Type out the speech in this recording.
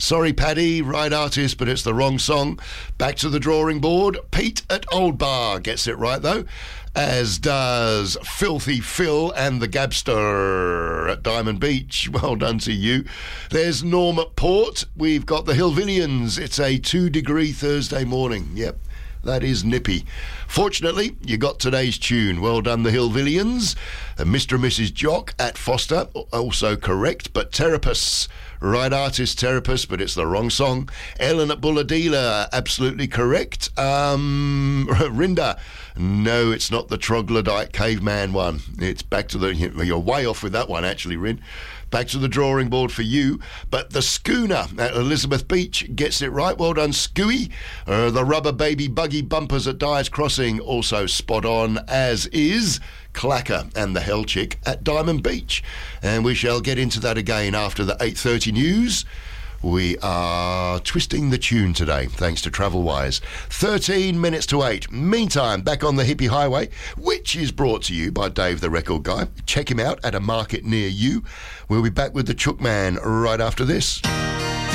Sorry, Paddy, right artist, but it's the wrong song. Back to the drawing board. Pete at Old Bar gets it right, though, as does Filthy Phil and the Gabster at Diamond Beach. Well done to you. There's Norm at Port. We've got the Hillvillians. It's a 2-degree Thursday morning. Yep. That is nippy. Fortunately, you got today's tune. Well done, the Hillvillians. Mr. and Mrs. Jock at Foster, also correct, but Therapists, right artist Therapists, but it's the wrong song. Ellen at Bulladila, absolutely correct. Rinda, no, it's not the Troglodyte caveman one. It's back to the... You're way off with that one, actually, Rin. Back to the drawing board for you. But the Schooner at Elizabeth Beach gets it right. Well done, Scooey. The Rubber Baby Buggy Bumpers at Dyer's Crossing, also spot on, as is Clacker and the Hell Chick at Diamond Beach. And we shall get into that again after the 8:30 news. We are twisting the tune today, thanks to Travelwise. 13 minutes to 8. Meantime, back on the Hippie Highway, which is brought to you by Dave the Record Guy. Check him out at a market near you. We'll be back with the Chook Man right after this.